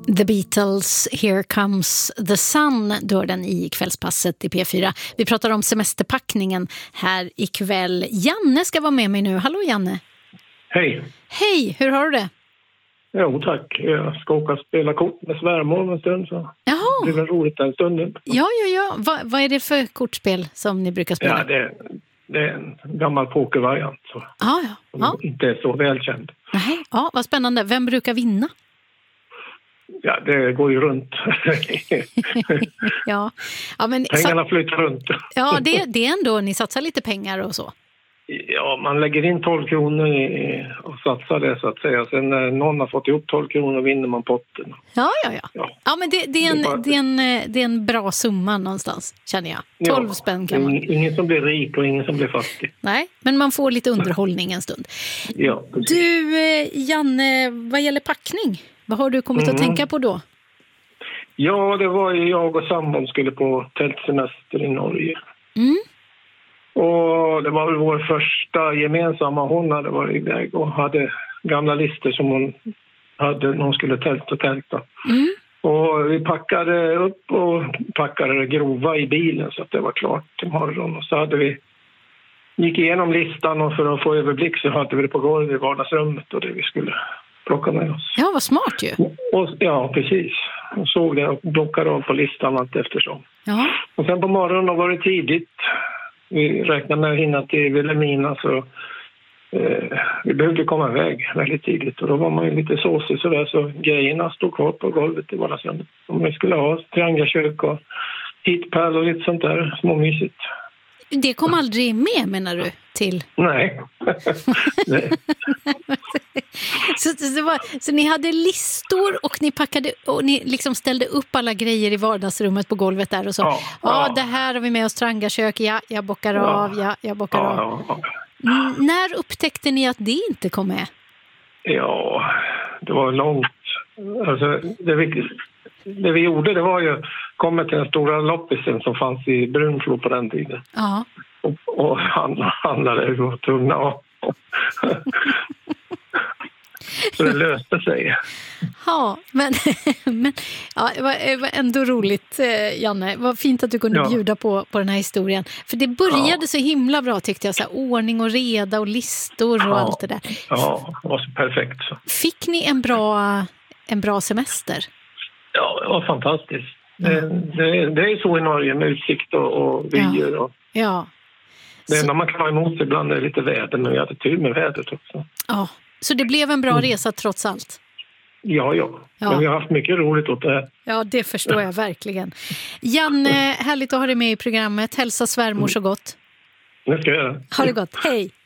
The Beatles, Here Comes the Sun, dör den i kvällspasset i P4. Vi pratar om semesterpackningen här ikväll. Janne ska vara med mig nu. Hallå Janne. Hej. Hej, hur har du det? Jo tack, jag ska åka och spela kort med svärmor en stund. Så det är väl roligt den stunden. Ja. Vad är det för kortspel som ni brukar spela? Ja, det är en gammal pokervariant. Så. Ja. Inte är så välkänd. Nej, ja, vad spännande. Vem brukar vinna? Ja, det går ju runt. Ja, men pengarna flyttar runt. Ja, det är ändå, ni satsar lite pengar och så. Ja, man lägger in 12 kronor och satsar det så att säga. Sen när någon har fått ihop 12 kronor vinner man potten. Ja. Ja, men det är en bra summa någonstans, känner jag. 12 spänn kan man. Ingen som blir rik och ingen som blir fattig. Nej, men man får lite underhållning en stund. Ja, precis. Du, Janne, vad gäller packning? Vad har du kommit att tänka på då? Ja, det var ju jag och sambon skulle på tältsemester i Norge. Och det var väl vår första gemensamma. Hon hade varit iväg och hade gamla listor som hon hade när hon skulle tälta. Och vi packade upp och packade det grova i bilen så att det var klart till morgon. Och så hade vi gick igenom listan och för att få överblick så hade vi det på golvet i vardagsrummet och det vi skulle plocka med oss. Ja, vad smart ju. Ja, precis. Och såg det och plockade av på listan allt eftersom. Ja. Och sen på morgonen var det tidigt. Vi räknade med att hinna till Vilhelmina så vi behövde komma iväg väldigt tidigt. Och då var man ju lite såsig sådär så grejerna stod kvar på golvet i vardagsrummet. Om vi skulle ha triangelkök och hitpärl och lite sånt där småmysigt. Det kom aldrig med, menar du, till? Nej. Så ni hade listor och ni packade och ni liksom ställde upp alla grejer i vardagsrummet på golvet där och så. Ja, det här har vi med oss, trangakök, jag bockar av, jag bockar av. När upptäckte ni att det inte kom med? Ja, det var långt. Alltså, det vi gjorde det var ju komma till den stora loppisen som fanns i Brunflo på den tiden. Ja. Och handlade och tunga av. Så det löste sig. Ja, men ja, det var ändå roligt, Janne. Vad fint att du kunde bjuda på den här historien. För det började så himla bra tyckte jag. Så här, ordning och reda och listor och allt det där. Ja, det var så perfekt. Så. Fick ni en bra semester? Ja, det var fantastiskt. Det är så i Norge med utsikt och vyer. Ja. Det enda man kan ha emot ibland är lite väder, men vi hade tur med vädret också. Ja, så det blev en bra resa trots allt? Ja. Men vi har haft mycket roligt åt det här. Ja, det förstår jag verkligen. Janne, härligt att ha dig med i programmet. Hälsa svärmor så gott. Det ska jag göra. Ha det gott, hej!